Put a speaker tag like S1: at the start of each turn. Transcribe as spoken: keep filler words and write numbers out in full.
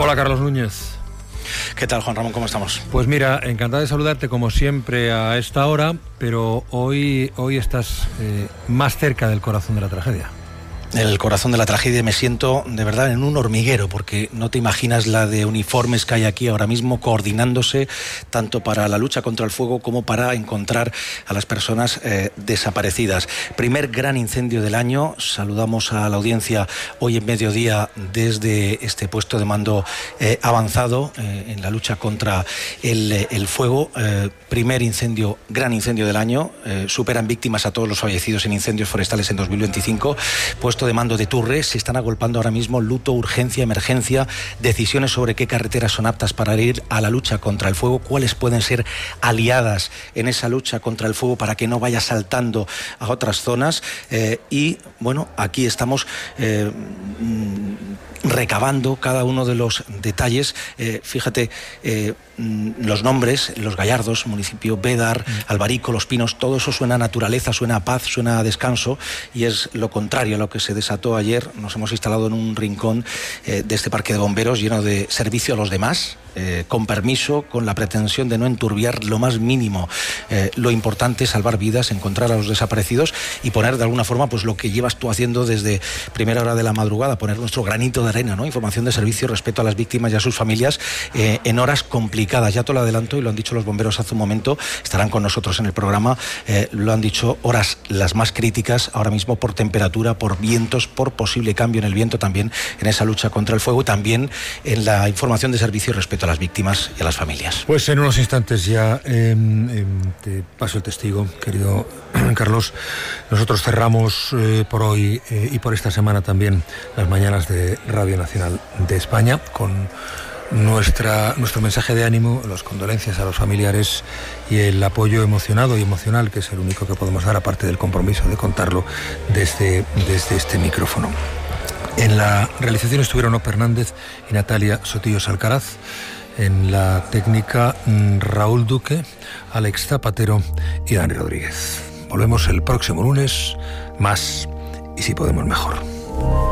S1: Hola, Carlos Núñez.
S2: ¿Qué tal, Juan Ramón? ¿Cómo estamos?
S1: Pues mira, encantado de saludarte como siempre a esta hora, pero hoy, hoy estás eh, más cerca del corazón de la tragedia.
S2: En el corazón de la tragedia me siento de verdad en un hormiguero, porque no te imaginas la de uniformes que hay aquí ahora mismo coordinándose tanto para la lucha contra el fuego como para encontrar a las personas eh, desaparecidas. Primer gran incendio del año. Saludamos a la audiencia hoy en mediodía desde este puesto de mando eh, avanzado eh, en la lucha contra el, el fuego. Eh, primer incendio, gran incendio del año. Eh, superan víctimas a todos los fallecidos en incendios forestales en dos mil veinticinco. Puesto de mando de Turre, se están agolpando ahora mismo luto, urgencia, emergencia, decisiones sobre qué carreteras son aptas para ir a la lucha contra el fuego, cuáles pueden ser aliadas en esa lucha contra el fuego para que no vaya saltando a otras zonas eh, y bueno, aquí estamos eh, recabando cada uno de los detalles. Eh, fíjate, eh, los nombres, Los Gallardos, municipio, Bédar, Albarico, Los Pinos, todo eso suena a naturaleza, suena a paz, suena a descanso, y es lo contrario a lo que se desató ayer. Nos hemos instalado en un rincón eh, de este parque de bomberos lleno de servicio a los demás, eh, con permiso, con la pretensión de no enturbiar lo más mínimo. Eh, lo importante es salvar vidas, encontrar a los desaparecidos y poner de alguna forma pues lo que llevas tú haciendo desde primera hora de la madrugada, poner nuestro granito de arena, ¿no? Información de servicio, respeto a las víctimas y a sus familias eh, en horas complicadas. Ya te lo adelanto, y lo han dicho los bomberos hace un momento, estarán con nosotros en el programa, eh, lo han dicho, horas las más críticas ahora mismo por temperatura, por vientos, por posible cambio en el viento también en esa lucha contra el fuego, y también en la información de servicio y respeto a las víctimas y a las familias.
S1: Pues en unos instantes ya eh, eh, te paso el testigo, querido Carlos. Nosotros cerramos eh, por hoy eh, y por esta semana también las mañanas de Radio Nacional de España con Nuestra, nuestro mensaje de ánimo, las condolencias a los familiares y el apoyo emocionado y emocional, que es el único que podemos dar, aparte del compromiso de contarlo desde, desde este micrófono. En la realización estuvieron Ope Hernández y Natalia Sotillos Alcaraz. En la técnica, Raúl Duque, Alex Zapatero y Dani Rodríguez. Volvemos el próximo lunes, más y si podemos mejor.